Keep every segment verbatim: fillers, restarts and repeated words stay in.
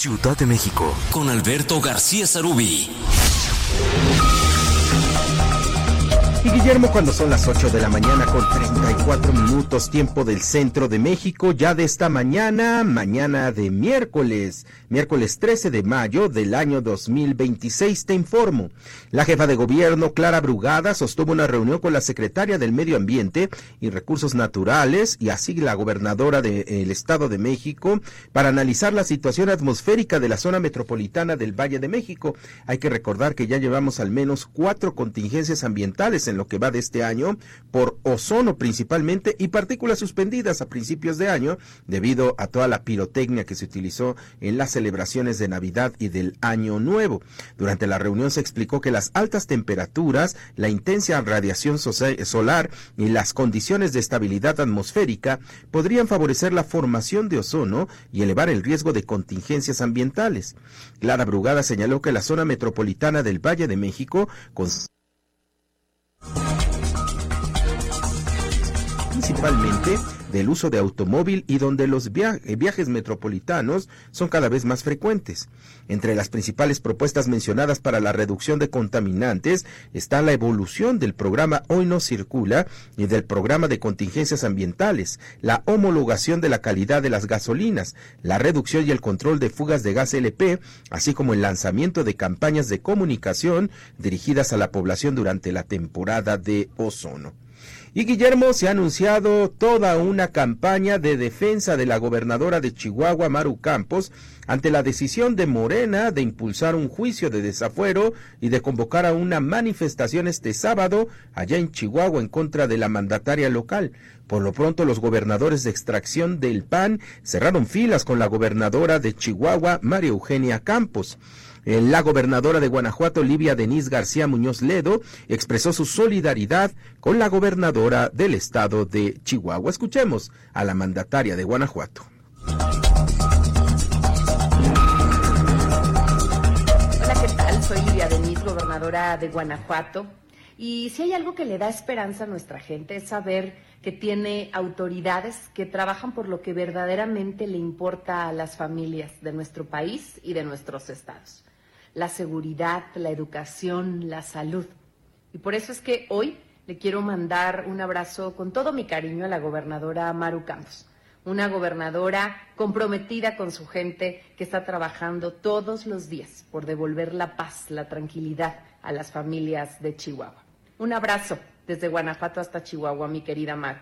Ciudad de México, con Alberto García Sarubí. Y Guillermo, cuando son las ocho de la mañana con treinta y cuatro minutos, tiempo del centro de México, ya de esta mañana, mañana de miércoles, miércoles trece de mayo del año dos mil veintiséis, te informo. La jefa de gobierno, Clara Brugada, sostuvo una reunión con la secretaria del Medio Ambiente y Recursos Naturales y así la gobernadora del Estado de México para analizar la situación atmosférica de la zona metropolitana del Valle de México. Hay que recordar que ya llevamos al menos cuatro contingencias ambientales en lo que va de este año por ozono principalmente y partículas suspendidas a principios de año debido a toda la pirotecnia que se utilizó en las celebraciones de Navidad y del Año Nuevo. Durante la reunión se explicó que las altas temperaturas, la intensa radiación solar y las condiciones de estabilidad atmosférica podrían favorecer la formación de ozono y elevar el riesgo de contingencias ambientales. Clara Brugada señaló que la zona metropolitana del Valle de México con principalmente del uso de automóvil y donde los via- viajes metropolitanos son cada vez más frecuentes. Entre las principales propuestas mencionadas para la reducción de contaminantes está la evolución del programa Hoy No Circula y del programa de contingencias ambientales, la homologación de la calidad de las gasolinas, la reducción y el control de fugas de gas L P, así como el lanzamiento de campañas de comunicación dirigidas a la población durante la temporada de ozono. Y Guillermo, se ha anunciado toda una campaña de defensa de la gobernadora de Chihuahua, Maru Campos, ante la decisión de Morena de impulsar un juicio de desafuero y de convocar a una manifestación este sábado allá en Chihuahua en contra de la mandataria local. Por lo pronto, los gobernadores de extracción del P A N cerraron filas con la gobernadora de Chihuahua, María Eugenia Campos. La gobernadora de Guanajuato, Livia Denise García Muñoz Ledo, expresó su solidaridad con la gobernadora del estado de Chihuahua. Escuchemos a la mandataria de Guanajuato. Hola, ¿qué tal? Soy Livia Denise, gobernadora de Guanajuato. Y si hay algo que le da esperanza a nuestra gente es saber que tiene autoridades que trabajan por lo que verdaderamente le importa a las familias de nuestro país y de nuestros estados. La seguridad, la educación, la salud. Y por eso es que hoy le quiero mandar un abrazo con todo mi cariño a la gobernadora Maru Campos, una gobernadora comprometida con su gente que está trabajando todos los días por devolver la paz, la tranquilidad a las familias de Chihuahua. Un abrazo desde Guanajuato hasta Chihuahua, mi querida Maru.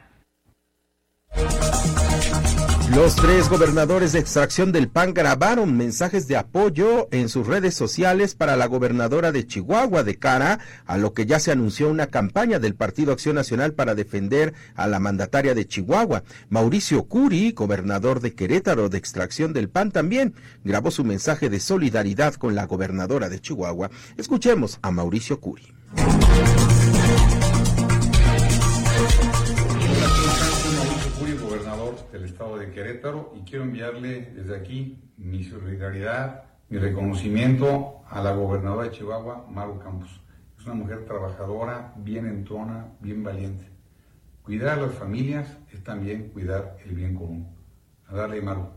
Los tres gobernadores de extracción del P A N grabaron mensajes de apoyo en sus redes sociales para la gobernadora de Chihuahua de cara a lo que ya se anunció una campaña del Partido Acción Nacional para defender a la mandataria de Chihuahua. Mauricio Curi, gobernador de Querétaro de extracción del P A N, también grabó su mensaje de solidaridad con la gobernadora de Chihuahua. Escuchemos a Mauricio Curi. Del estado de Querétaro, y quiero enviarle desde aquí mi solidaridad, mi reconocimiento a la gobernadora de Chihuahua, Maru Campos. Es una mujer trabajadora, bien entrona, bien valiente. Cuidar a las familias es también cuidar el bien común. A darle, Maru.